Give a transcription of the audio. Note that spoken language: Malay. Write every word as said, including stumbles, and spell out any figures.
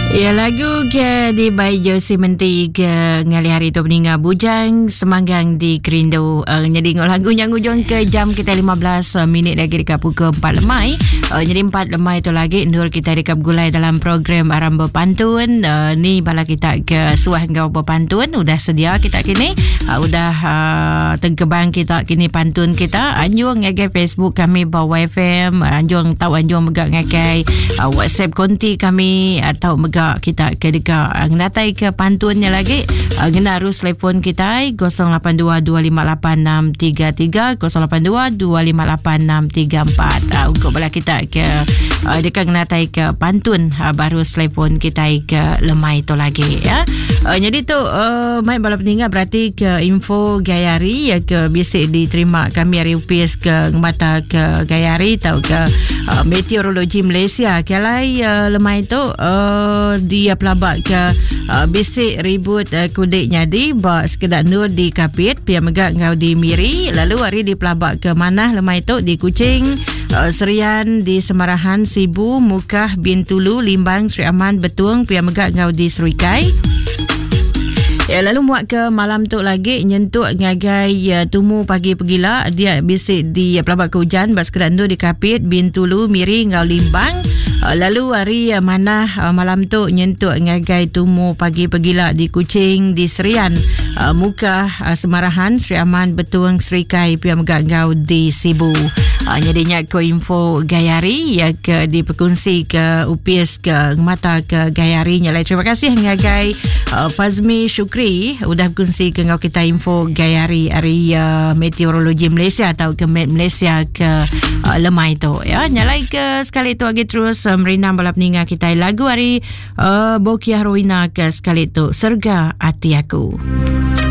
Ya, lagu ke di by Josie Menti ke ngali hari tu meninggal bujang semanggang di Kerindu. Uh, jadi ngol lagu yang ujung ke jam kita lima belas uh, minit lagi dekat pukul empat lemai. Uh, jadi empat lemai tu lagi ndur kita dekat gulai dalam program Aram Berpantun. Uh, ni bala kita ke suah ngau berpantun udah sedia kita kini. Uh, udah uh, tengkebang kita kini pantun kita. Anjung ngagai Facebook kami Bawa F M. Anjung tahu anjung megak ngagai uh, WhatsApp konti kami atau megak kita ke dekat ngatai ke pantunnya lagi uh, gena harus telefon kita kosong lapan dua dua lima lapan enam tiga tiga kosong lapan dua dua lima lapan enam tiga empat uh, untuk bala kita ke uh, dekat ngatai ke pantun uh, baru telefon kita ke lemai tu lagi ya. Uh, jadi tu uh, mai bala peninggal berarti ke info Gayari ya ke bisik diterima kami hari U P S ke mata ke Gayari atau ke uh, meteorologi Malaysia kelai uh, lemai tu uh, dia pelabak ke uh, bisik ribut uh, kudik nyadi bak sekedar nur di Kapit pia megak ngau di Miri lalu hari di pelabak ke mana lemai tu di Kuching uh, Serian di Semarahan Sibu Mukah Bintulu Limbang Sri Aman Betung pia megak ngau di Serikai. Ya, lalu muat ke malam tu lagi nyentuk ngagai uh, tumu pagi pegila dia bisik di uh, pelabak ke hujan bas kerandu di Kapit Bintulu Miri ngau Limbang. Uh, lalu hari uh, mana uh, malam tu nyentuk ngagai tumu pagi pegila di Kuching di Serian uh, Mukah uh, Semarahan Sri Aman Betung Serikai pia megak ngau di Sibu. Uh, jadinya ko info Gayari ya ke diperkongsi ke U P S ke mata ke Gayari nyalai. Terima kasih ngagai uh, Fazmi Syukri udah berkongsi ke ngau kita info Gayari hari uh, meteorologi Malaysia atau ke Met Malaysia ke uh, lemai tu ya. Nyalai ke sekali tu lagi terus uh, merinam balap ninga kita lagu hari uh, Bokiah Roina ke sekali tu Serga Hati Aku.